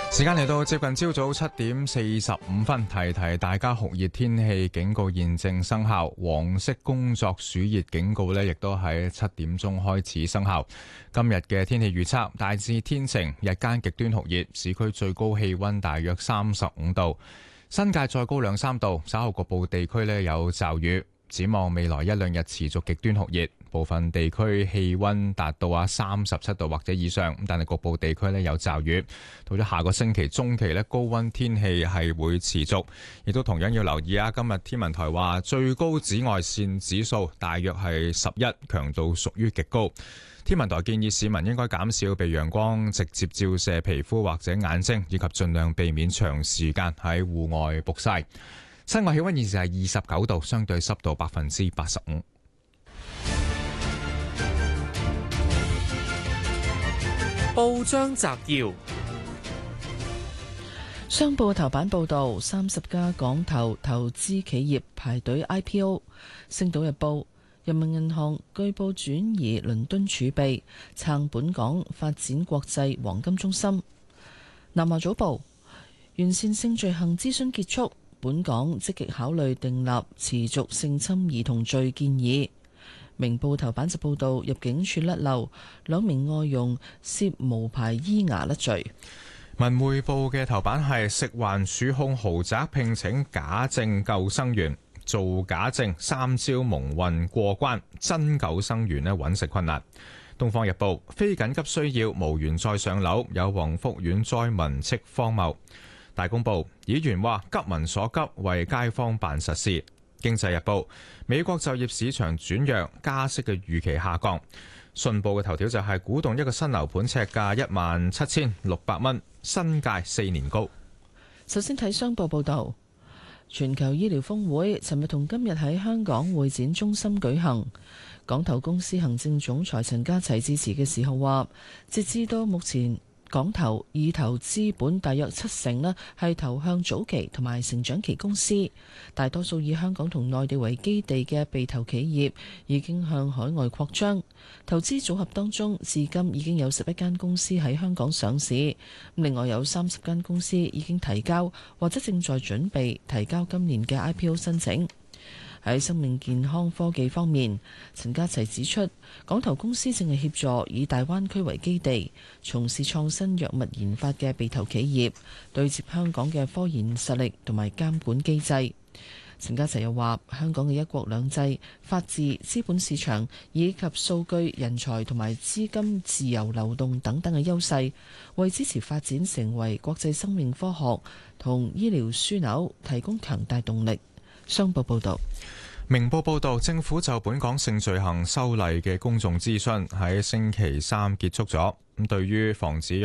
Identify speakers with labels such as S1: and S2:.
S1: 時間嚟到接近朝早7:45，提提大家酷熱天氣警告現正生效，黃色工作暑熱警告呢亦都喺7點鐘開始生效。今日嘅天氣預測大致天晴，日間極端酷熱，市區最高氣溫大約35度，新界再高2-3度，稍後局部地區呢有驟雨。展望未來1-2日持續極端酷熱，部分地區氣溫達到37度或者以上，但係局部地區有驟雨。到咗下個星期中期高溫天氣係會持續，亦都同樣要留意今日天文台話最高紫外線指數大約係11，強度屬於極高。天文台建議市民應該減少被陽光直接照射皮膚或者眼睛，以及盡量避免長時間喺戶外曝曬。室外氣溫現時係29度，相對濕度85%。
S2: 報章摘要：商報頭版報道，30家港投資企業排隊 IPO。星島日報：人民銀行據報轉移倫敦儲備，撐本港發展國際黃金中心。南華早報：完善性罪行諮詢結束，本港積極考慮訂立持續性侵兒童罪建議。明報頭版就報道入境處甩漏2名外傭涉無牌醫牙甩罪。
S1: 文匯報嘅頭版係食環署控豪宅聘請假證救生員，造假證3招蒙混過關，真救生員揾食困難。東方日報：非緊急需要無緣再上樓，有宏福苑災民斥荒謬。大公報：議員話急民所急，為街坊辦實事。經濟日報：美國就業市場轉弱，加息嘅預期下降。信報嘅頭條就係鼓動一個新樓盤尺價17,600蚊，新界4年高。
S2: 首先睇商報報道，全球醫療峰會尋日同今日喺香港會展中心舉行。港投公司行政總裁陳家齊致辭嘅時候話，截至到目前，港投已投資本大約70%呢係投向早期同埋成長期公司，大多數以香港同內地為基地嘅被投企業已經向海外擴張。投資組合當中，至今已經有11間公司喺香港上市，另外有30間公司已經提交或者正在準備提交今年嘅 IPO 申請。喺生命健康科技方面，陳家齊指出，港投公司正係協助以大灣區為基地，從事創新藥物研發嘅被投企業，對接香港嘅科研實力同埋監管機制。陳家齊又話，香港嘅一國兩制、法治、資本市場以及數據、人才同埋資金自由流動等等嘅優勢，為支持發展成為國際生命科學同醫療樞紐提供強大動力。商報報道。
S1: 明報報道，政府就本港性罪行修例嘅公眾諮詢喺星期三結束咗。咁對於防止